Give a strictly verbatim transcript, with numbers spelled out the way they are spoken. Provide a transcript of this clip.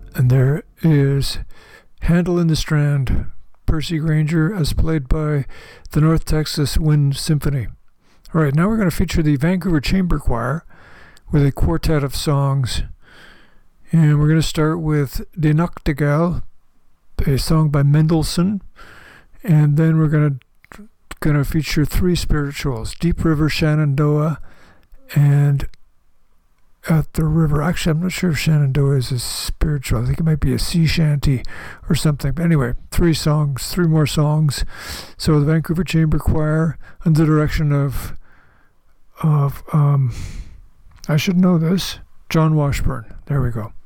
And there is Handel in the Strand, Percy Granger, as played by the North Texas Wind Symphony. All right, now we're going to feature the Vancouver Chamber Choir with a quartet of songs. And we're going to start with Die Nachtigall, a song by Mendelssohn. And then we're going to going to feature three spirituals, Deep River, Shenandoah, and At the River. Actually, I'm not sure if Shenandoah is a spiritual. I think it might be a sea shanty or something. But anyway, three songs, three more songs. So the Vancouver Chamber Choir, under the direction of, of um, I should know this, John Washburn. There we go.